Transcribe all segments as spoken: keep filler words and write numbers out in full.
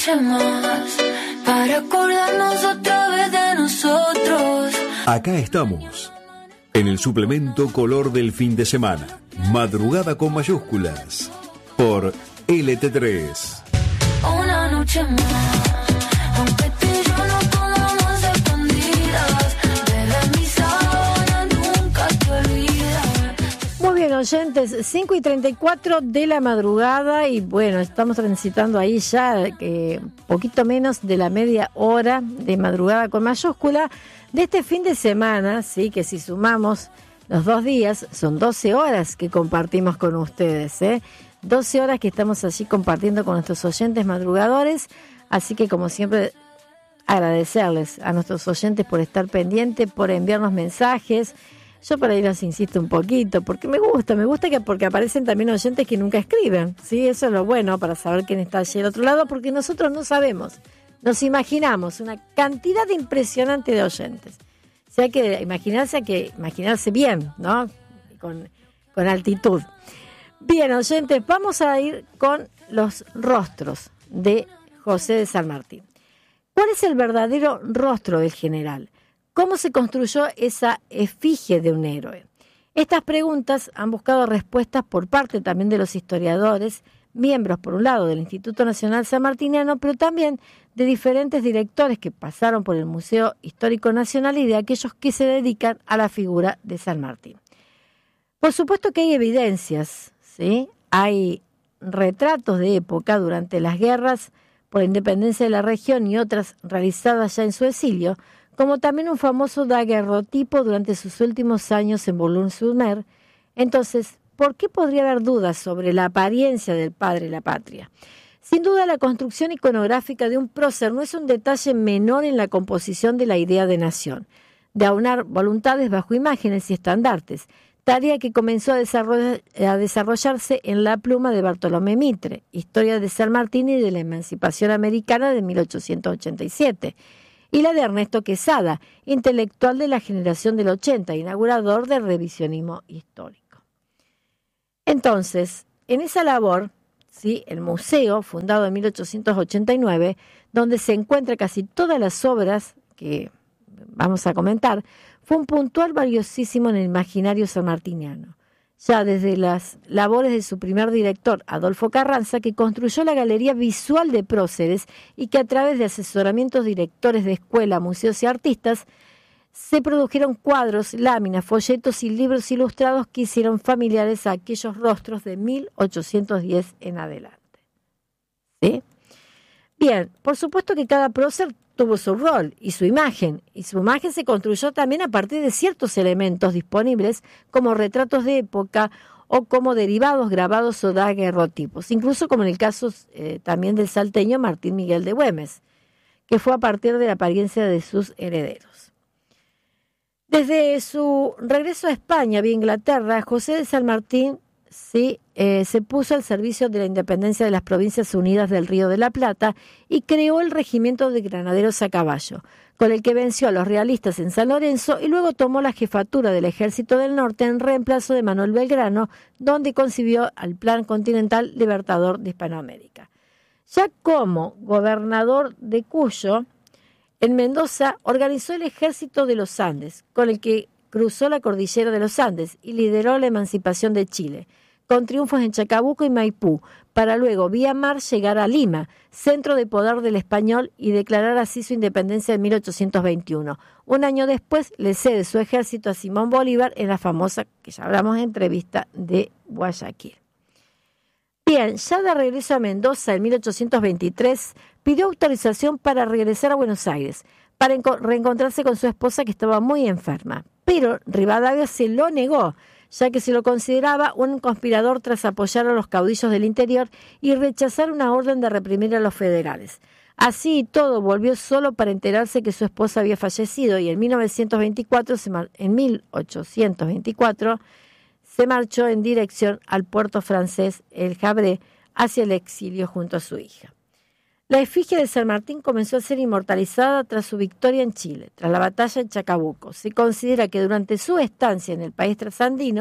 noche más para acordarnos otra vez de nosotros. Acá estamos, en el suplemento Color del fin de semana. Madrugada con mayúsculas, por L T tres. Una noche más, aunque tú y yo no podamos escondidas, bebé, mi sábana nunca te olvida. Muy bien, oyentes, cinco y treinta y cuatro de la madrugada y bueno, estamos transitando ahí ya eh, poquito menos de la media hora de madrugada con mayúscula de este fin de semana, sí, que si sumamos los dos días, son doce horas que compartimos con ustedes, ¿eh? doce horas que estamos allí compartiendo con nuestros oyentes madrugadores, así que como siempre agradecerles a nuestros oyentes por estar pendientes, por enviarnos mensajes. Yo por ahí los insisto un poquito, porque me gusta, me gusta que porque aparecen también oyentes que nunca escriben, ¿sí? Eso es lo bueno para saber quién está allí al otro lado, porque nosotros no sabemos, nos imaginamos una cantidad impresionante de oyentes. O sea, hay que imaginarse, hay que imaginarse bien, ¿no? Con, con altitud. Bien, oyentes, vamos a ir con los rostros de José de San Martín. ¿Cuál es el verdadero rostro del general? ¿Cómo se construyó esa efigie de un héroe? Estas preguntas han buscado respuestas por parte también de los historiadores, miembros, por un lado, del Instituto Nacional Sanmartiniano, pero también de diferentes directores que pasaron por el Museo Histórico Nacional y de aquellos que se dedican a la figura de San Martín. Por supuesto que hay evidencias, ¿sí? Hay retratos de época durante las guerras por la independencia de la región y otras realizadas ya en su exilio, como también un famoso daguerrotipo durante sus últimos años en Boulogne-sur-Mer. Entonces, ¿por qué podría haber dudas sobre la apariencia del padre de la patria? Sin duda, la construcción iconográfica de un prócer no es un detalle menor en la composición de la idea de nación, de aunar voluntades bajo imágenes y estandartes, tarea que comenzó a, desarroll- a desarrollarse en la pluma de Bartolomé Mitre, Historia de San Martín y de la Emancipación Americana de mil ochocientos ochenta y siete, y la de Ernesto Quesada, intelectual de la generación del ochenta, inaugurador del revisionismo histórico. Entonces, en esa labor, ¿sí?, el museo, fundado en mil ochocientos ochenta y nueve, donde se encuentran casi todas las obras que vamos a comentar, fue un puntual valiosísimo en el imaginario sanmartiniano, ya desde las labores de su primer director, Adolfo Carranza, que construyó la Galería Visual de Próceres y que a través de asesoramientos directores de escuela, museos y artistas, se produjeron cuadros, láminas, folletos y libros ilustrados que hicieron familiares a aquellos rostros de mil ochocientos diez en adelante. ¿Sí? Bien, por supuesto que cada prócer tuvo su rol y su imagen, y su imagen se construyó también a partir de ciertos elementos disponibles como retratos de época o como derivados grabados o daguerrotipos, incluso como en el caso eh, también del salteño Martín Miguel de Güemes, que fue a partir de la apariencia de sus herederos. Desde su regreso a España vía Inglaterra, José de San Martín sí, eh, se puso al servicio de la independencia de las Provincias Unidas del Río de la Plata y creó el regimiento de granaderos a caballo, con el que venció a los realistas en San Lorenzo y luego tomó la jefatura del Ejército del Norte en reemplazo de Manuel Belgrano, donde concibió al Plan Continental Libertador de Hispanoamérica. Ya como gobernador de Cuyo, en Mendoza organizó el Ejército de los Andes, con el que cruzó la cordillera de los Andes y lideró la emancipación de Chile, con triunfos en Chacabuco y Maipú, para luego vía mar llegar a Lima, centro de poder del español, y declarar así su independencia en mil ochocientos veintiuno. Un año después le cede su ejército a Simón Bolívar en la famosa, que ya hablamos, entrevista de Guayaquil. Bien, ya de regreso a Mendoza en mil ochocientos veintitrés, pidió autorización para regresar a Buenos Aires, para enco- reencontrarse con su esposa que estaba muy enferma. Pero Rivadavia se lo negó, ya que se lo consideraba un conspirador tras apoyar a los caudillos del interior y rechazar una orden de reprimir a los federales. Así y todo, volvió solo para enterarse que su esposa había fallecido y en mil novecientos veinticuatro, se mar- en mil ochocientos veinticuatro se marchó en dirección al puerto francés El Havre hacia el exilio junto a su hija. La efigie de San Martín comenzó a ser inmortalizada tras su victoria en Chile, tras la batalla en Chacabuco. Se considera que durante su estancia en el país trasandino,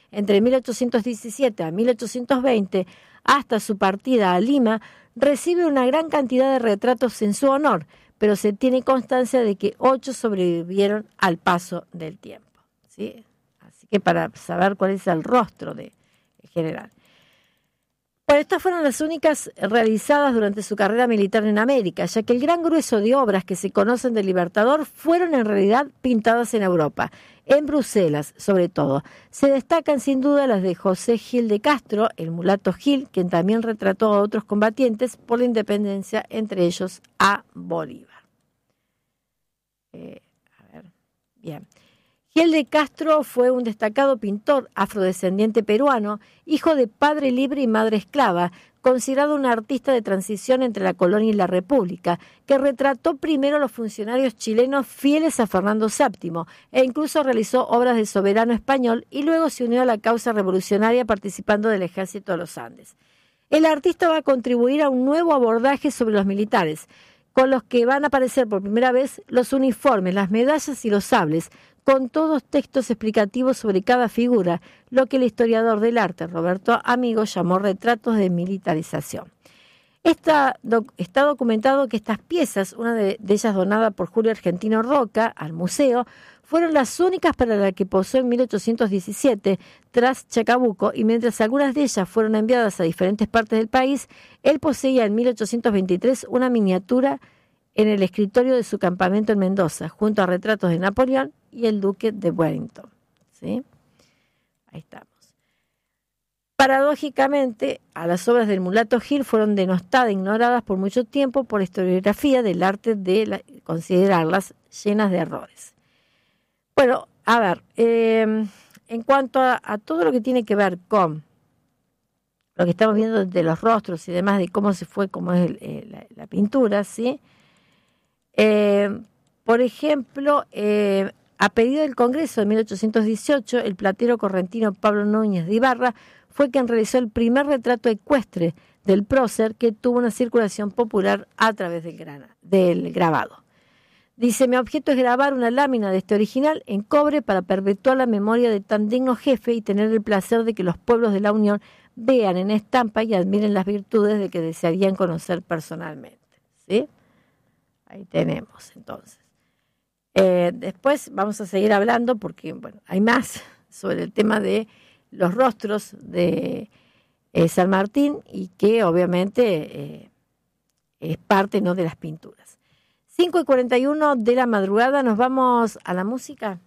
entre mil ochocientos diecisiete a mil ochocientos veinte, hasta su partida a Lima, recibe una gran cantidad de retratos en su honor, pero se tiene constancia de que ocho sobrevivieron al paso del tiempo, ¿sí? Así que para saber cuál es el rostro de en general. Bueno, estas fueron las únicas realizadas durante su carrera militar en América, ya que el gran grueso de obras que se conocen del Libertador fueron en realidad pintadas en Europa, en Bruselas sobre todo. Se destacan sin duda las de José Gil de Castro, el mulato Gil, quien también retrató a otros combatientes por la independencia, entre ellos a Bolívar. Eh, a ver, bien. Gil de Castro fue un destacado pintor afrodescendiente peruano, hijo de padre libre y madre esclava, considerado un artista de transición entre la colonia y la república, que retrató primero a los funcionarios chilenos fieles a Fernando séptimo e incluso realizó obras de soberano español y luego se unió a la causa revolucionaria participando del ejército de los Andes. El artista va a contribuir a un nuevo abordaje sobre los militares, con los que van a aparecer por primera vez los uniformes, las medallas y los sables, con todos textos explicativos sobre cada figura, lo que el historiador del arte Roberto Amigo llamó retratos de militarización. Está, doc, está documentado que estas piezas, una de, de ellas donada por Julio Argentino Roca al museo, fueron las únicas para las que posó en mil ochocientos diecisiete tras Chacabuco, y mientras algunas de ellas fueron enviadas a diferentes partes del país, él poseía en mil ochocientos veintitrés una miniatura en el escritorio de su campamento en Mendoza, junto a retratos de Napoleón y el duque de Wellington. ¿Sí? Ahí estamos. Paradójicamente, a las obras del mulato Gil fueron denostadas e ignoradas por mucho tiempo por la historiografía del arte de la, considerarlas llenas de errores. Bueno, a ver, eh, en cuanto a, a todo lo que tiene que ver con lo que estamos viendo de los rostros y demás, de cómo se fue, cómo es el, eh, la, la pintura, ¿sí? Eh, por ejemplo, eh, a pedido del Congreso de mil ochocientos dieciocho, el platero correntino Pablo Núñez de Ibarra fue quien realizó el primer retrato ecuestre del prócer que tuvo una circulación popular a través del, grana, del grabado. Dice, mi objeto es grabar una lámina de este original en cobre para perpetuar la memoria de tan digno jefe y tener el placer de que los pueblos de la Unión vean en estampa y admiren las virtudes de que desearían conocer personalmente. ¿Sí? Ahí tenemos, entonces. Eh, después vamos a seguir hablando porque, bueno, hay más sobre el tema de los rostros de eh, San Martín y que obviamente eh, es parte, ¿no?, de las pinturas. cinco y cuarenta y uno de la madrugada, nos vamos a la música.